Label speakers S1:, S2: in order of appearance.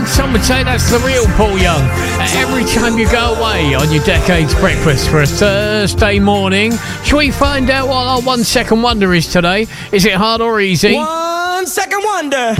S1: Some would say that's the real Paul Young. Every time you go away on your Decades Breakfast for a Thursday morning, shall we find out what our 1 second wonder is today? Is it hard or easy?
S2: 1 second wonder.